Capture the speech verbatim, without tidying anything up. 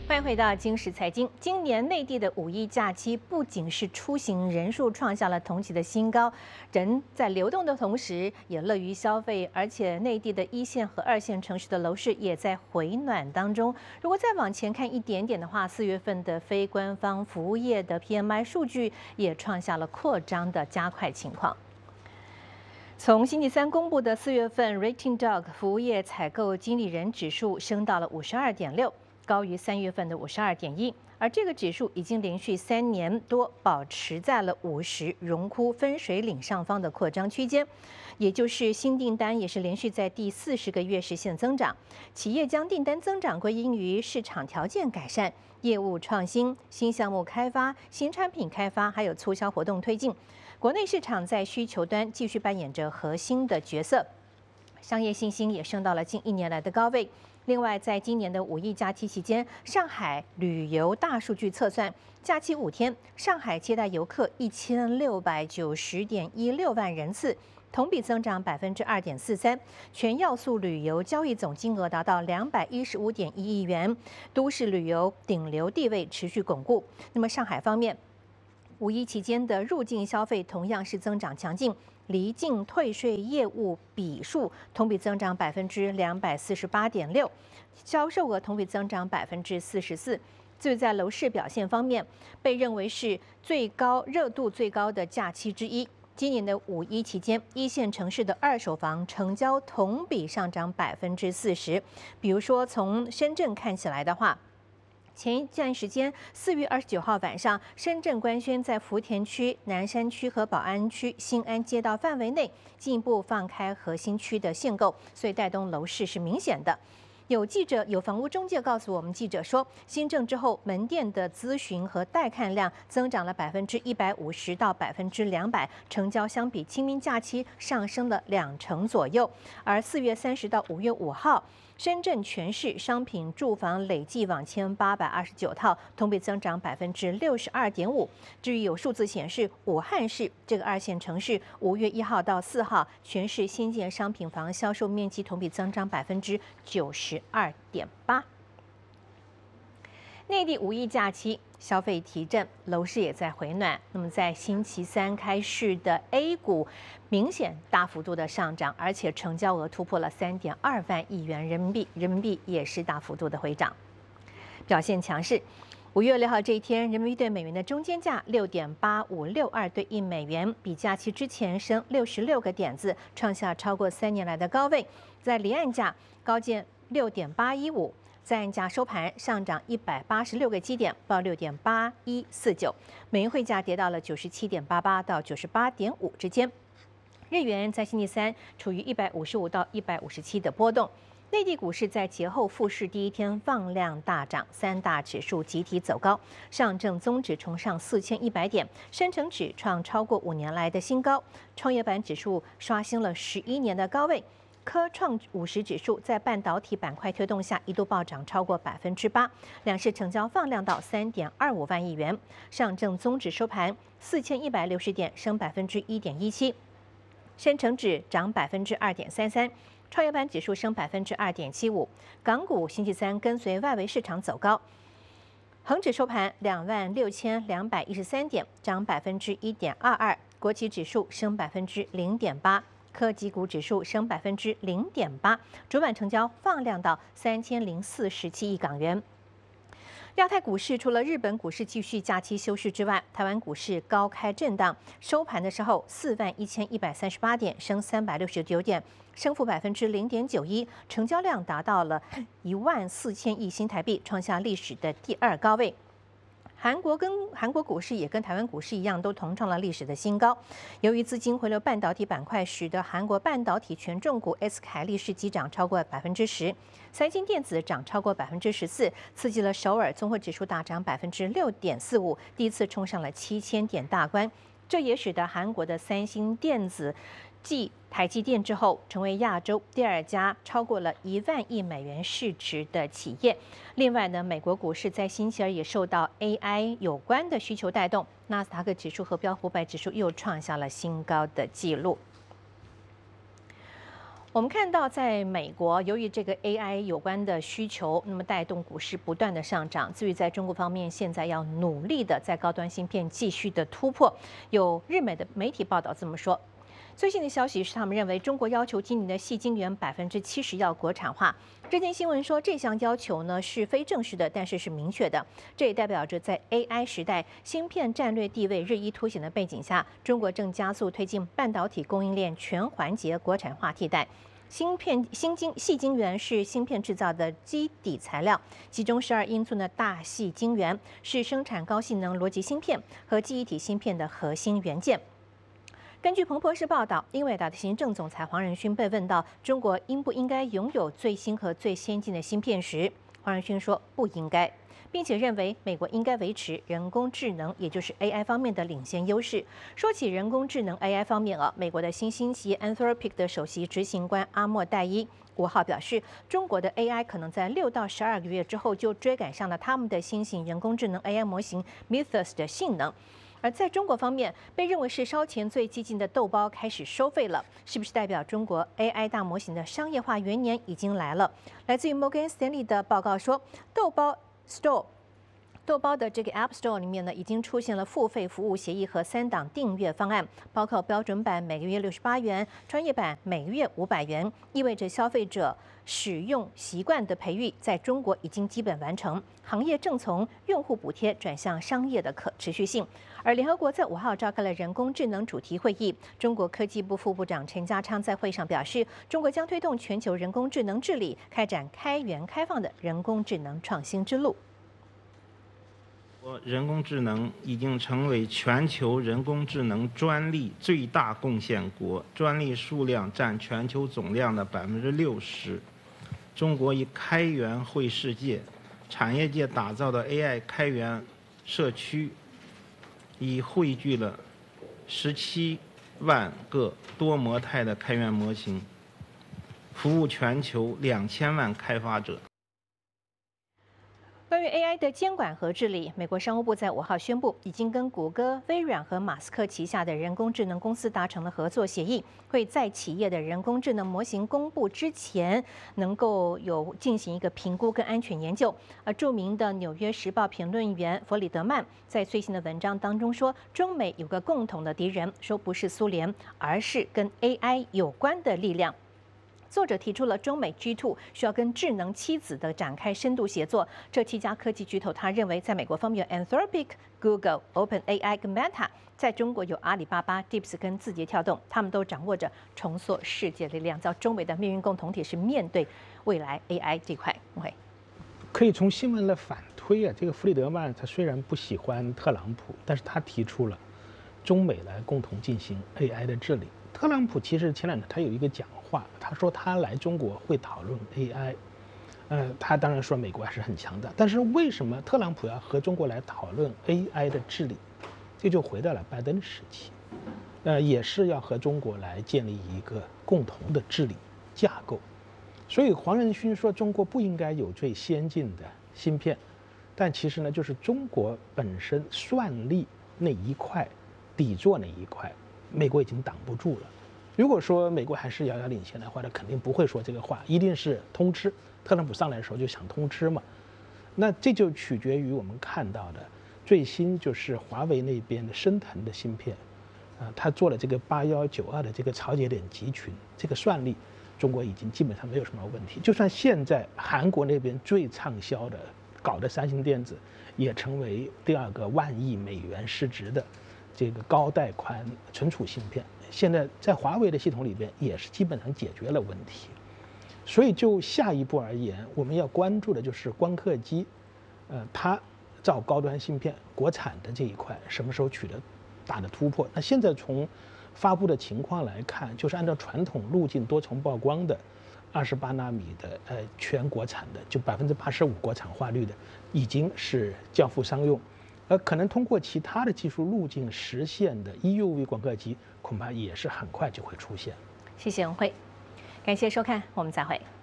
欢迎回到今时财经。今年内地的五一假期，不仅是出行人数创下了同期的新高，人在流动的同时，也乐于消费，而且内地的一线和二线城市的楼市也在回暖当中。如果再往前看一点点的话，四月份的非官方服务业的 P M I 数据也创下了扩张的加快情况。从星期三公布的四月份 Rating Dog 服务业采购经理人指数升到了五十二点六。高于三月份的五十二点一，而这个指数已经连续三年多保持在了五十，荣枯分水岭上方的扩张区间，也就是新订单也是连续在第四十个月实现增长。企业将订单增长归因于市场条件改善、业务创新、新项目开发、新产品开发，还有促销活动推进。国内市场在需求端继续扮演着核心的角色，商业信心也升到了近一年来的高位。另外，在今年的五一假期期间，上海旅游大数据测算，假期五天，上海接待游客一千六百九十点一六万人次，同比增长百分之二点四三，全要素旅游交易总金额达到两百一十五点一亿元，都市旅游顶流地位持续巩固。那么上海方面，五一期间的入境消费同样是增长强劲。离境退税业务笔数同比增长百分之两百四十八点六，销售额同比增长百分之四十四。至于在楼市表现方面，被认为是最高热度最高的假期之一。今年的五一期间，一线城市的二手房成交同比上涨百分之四十。比如说，从深圳看起来的话。前一段时间，四月二十九号晚上，深圳官宣在福田区、南山区和宝安区新安街道范围内进一步放开核心区的限购，所以带动楼市是明显的。有记者、有房屋中介告诉我们，记者说，新政之后，门店的咨询和带看量增长了百分之一百五十到百分之两百，成交相比清明假期上升了两成左右。而四月三十到五月五号。深圳全市商品住房累计网签八百二十九套，同比增长百分之六十二点五。至于有数字显示，武汉市这个二线城市，五月一号到四号，全市新建商品房销售面积同比增长百分之九十二点八。内地五一假期消费提振，楼市也在回暖。那么在星期三开市的 A 股明显大幅度的上涨，而且成交额突破了三点二万亿元人民币，人民币也是大幅度的回涨，表现强势。五月六号这一天，人民币对美元的中间价六点八五六二对一美元，比假期之前升六十六个点子，创下超过三年来的高位。在离岸价高见六点八一五。在岸价收盘上涨一百八十六个基点，报六点八一四九。美元汇价跌到了九十七点八八到九十八点五之间。日元在星期三处于一百五十五到一百五十七的波动。内地股市在节后复市第一天放量大涨，三大指数集体走高，上证综指冲上四千一百点，深成指创超过五年来的新高，创业板指数刷新了十一年的高位。科创五十指数在半导体板块推动下，一度暴涨超过百分之八，两市成交放量到三点二五万亿元。上证综指收盘四千一百六十点，升百分之一点一七，深成指涨百分之二点三三，创业板指数升百分之二点七五。港股星期三跟随外围市场走高，恒指收盘两万六千两百一十三点，涨百分之一点二二，国企指数升百分之零点八。科技股指数升百分之零点八，主板成交放量到三千零四十七亿港元。亚太股市除了日本股市继续假期休市之外，台湾股市高开震荡，收盘的时候四万一千一百三十八点，升三百六十九点，升幅百分之零点九一，成交量达到了一万四千亿新台币，创下历史的第二高位。韩国跟韩国股市也跟台湾股市一样，都同创了历史的新高。由于资金回流半导体板块，使得韩国半导体权重股 S 凯力士急涨超过百分之十，三星电子涨超过百分之十四，刺激了首尔综合指数大涨百分之六点四五，第一次冲上了七千点大关。这也使得韩国的三星电子继台积电之后，成为亚洲第二家超过了一万亿美元市值的企业。另外呢，美国股市在星期二也受到 A I 有关的需求带动，纳斯达克指数和标普五百指数又创下了新高的纪录。我我们看到，在美国，由于这个 A I 有关的需求，那么带动股市不断的上涨。至于在中国方面，现在要努力的在高端芯片继续的突破。有日美的媒体报道这么说。最新的消息是，他们认为中国要求今年的矽晶圆百分之七十要国产化。这件新闻说，这项要求呢是非正式的，但是是明确的。这也代表着在 A I 时代，芯片战略地位日益凸显的背景下，中国正加速推进半导体供应链全环节国产化替代。芯片芯晶矽晶圆是芯片制造的基底材料，其中十二英寸的大矽晶圆是生产高性能逻辑芯片和记忆体芯片的核心元件。根据彭博社报道，英伟达的行政总裁黄仁勋被问到中国应不应该拥有最新和最先进的芯片时，黄仁勋说不应该，并且认为美国应该维持人工智能，也就是 A I 方面的领先优势。说起人工智能 A I 方面啊，美国的新兴企业 Anthropic 的首席执行官阿莫戴伊五号表示，中国的 A I 可能在六到十二个月之后就追赶上了他们的新型人工智能 A I 模型 Mythos 的性能。而在中国方面，被认为是烧钱最激进的豆包开始收费了，是不是代表中国 A I 大模型的商业化元年已经来了？来自于 Morgan Stanley 的报告说，豆包 Store。豆包的这个 App Store 里面呢，已经出现了付费服务协议和三档订阅方案，包括标准版每个月六十八元，专业版每个月五百元，意味着消费者使用习惯的培育在中国已经基本完成，行业正从用户补贴转向商业的可持续性。而联合国在五号召开了人工智能主题会议，中国科技部副部长陈家昌在会上表示，中国将推动全球人工智能治理，开展开源开放的人工智能创新之路。 人工智能已经成为全球人工智能专利最大贡献国，专利数量占全球总量的百分之六十。中国以开源惠世界，产业界打造的 A I 开源社区，已汇聚了十七万个多模态的开源模型，服务全球两千万开发者。 关于 A I 的监管和治理，美国商务部在五号宣布，已经跟谷歌、微软和马斯克旗下的人工智能公司达成了合作协议，会在企业的人工智能模型公布之前，能够有进行一个评估跟安全研究。而著名的《纽约时报》评论员弗里德曼在最新的文章当中说，中美有个共同的敌人，说不是苏联，而是跟 A I 有关的力量。作者提出了中美 G 二 需要跟智能妻子的展开深度协作。这七家科技巨头，他认为在美国方面有 Anthropic、Google、OpenAI 跟 Meta， 在中国有阿里巴巴、Deeps 跟字节跳动，他们都掌握着重塑世界力量。叫中美的命运共同体是面对未来 A I 这块。OK， 可以从新闻来反推啊，这个弗里德曼他虽然不喜欢特朗普，但是他提出了中美来共同进行 A I 的治理。特朗普其实前两天他有一个讲话，他说他来中国会讨论 A I， 呃，他当然说美国还是很强大，但是为什么特朗普要和中国来讨论 A I 的治理？这就回到了拜登时期，呃，也是要和中国来建立一个共同的治理架构。所以黄仁勋说中国不应该有最先进的芯片，但其实呢，就是中国本身算力那一块、底座那一块，美国已经挡不住了。如果说美国还是遥遥领先的话，他肯定不会说这个话，一定是通吃。特朗普上来的时候就想通吃嘛，那这就取决于我们看到的最新就是华为那边的升腾的芯片，啊，他做了这个八幺九二的这个超节点集群，这个算力，中国已经基本上没有什么问题。就算现在韩国那边最畅销的搞的三星电子，也成为第二个万亿美元市值的这个高带宽存储芯片。现在在华为的系统里边也是基本上解决了问题，所以就下一步而言，我们要关注的就是光刻机，呃，它造高端芯片国产的这一块什么时候取得大的突破？那现在从发布的情况来看，就是按照传统路径多重曝光的二十八纳米的呃全国产的，就百分之八十五国产化率的，已经是交付商用。而可能通过其他的技术路径实现的 E U V 光刻机，恐怕也是很快就会出现。 谢谢文慧，感谢收看，我们再会。